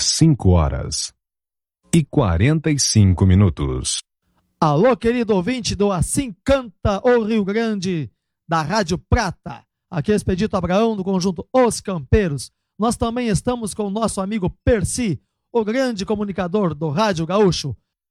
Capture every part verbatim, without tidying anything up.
cinco horas e quarenta e cinco minutos. Alô, querido ouvinte do Assim Canta o Rio Grande, da Rádio Prata. Aqui é Expedito Abraão, do conjunto Os Campeiros. Nós também estamos com o nosso amigo Percy, o grande comunicador do Rádio Gaúcho.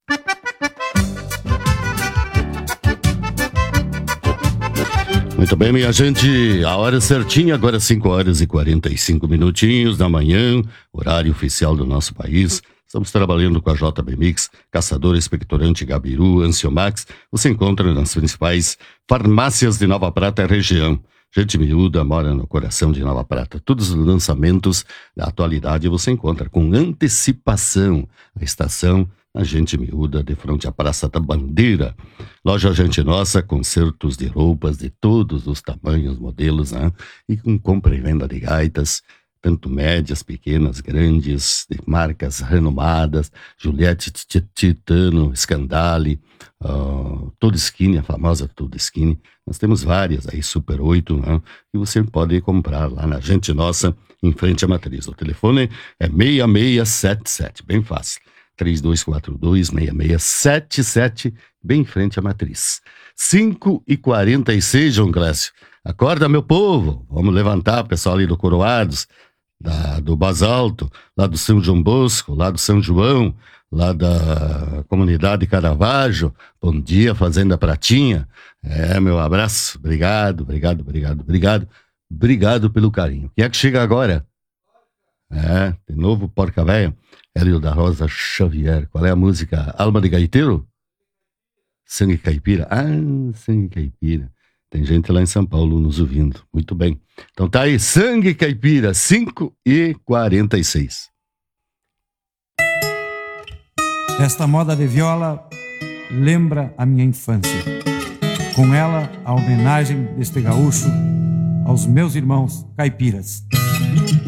Muito bem, minha gente, a hora certinha, agora cinco horas e quarenta e cinco minutinhos da manhã, horário oficial do nosso país. Estamos trabalhando com a J B Mix, Caçador Expectorante Gabiru, Anciomax. Você encontra nas principais farmácias de Nova Prata e região. Gente miúda mora no coração de Nova Prata. Todos os lançamentos da atualidade você encontra com antecipação. A estação a Gente Miúda, de frente à Praça da Bandeira. Loja Gente Nossa, concertos de roupas de todos os tamanhos, modelos, né? E com compra e venda de gaitas, tanto médias, pequenas, grandes, de marcas renomadas, Juliette, Titano, Scandale, uh, Toda Skinny, a famosa Toda Skinny. Nós temos várias aí, Super oito, né? E você pode comprar lá na Gente Nossa, em frente à matriz. O telefone é seis seis sete sete, bem fácil. três dois quatro dois, seis seis sete sete, bem em frente à matriz. cinco e quarenta e seis, João Clécio. Acorda, meu povo. Vamos levantar, pessoal ali do Coroados, da, do Basalto, lá do São João Bosco, lá do São João, lá da comunidade Caravaggio. Bom dia, Fazenda Pratinha. É, meu abraço. Obrigado, obrigado, obrigado, obrigado. Obrigado pelo carinho. Quem é que chega agora? É, de novo, Porca Véia. Hélio da Rosa Xavier. Qual é a música? Alma de Gaiteiro? Sangue Caipira. Ah, Sangue Caipira. Tem gente lá em São Paulo nos ouvindo. Muito bem. Então tá aí, Sangue Caipira, cinco e quarenta e seis. Esta moda de viola lembra a minha infância. Com ela, a homenagem deste gaúcho aos meus irmãos caipiras.